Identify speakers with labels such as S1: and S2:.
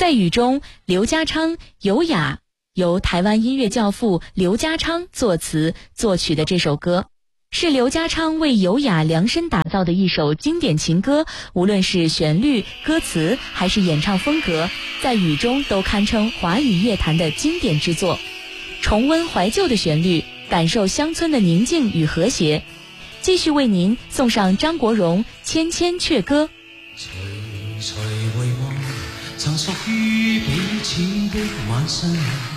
S1: 在雨中，刘家昌优雅，由台湾音乐教父刘家昌作词作曲的这首歌，是刘家昌为优雅量身打造的一首经典情歌，无论是旋律、歌词还是演唱风格，在雨中都堪称华语乐坛的经典之作。重温怀旧的旋律，感受乡村的宁静与和谐。继续为您送上张国荣《千千阙歌》。
S2: 徐徐回望曾屬於彼此的晚上，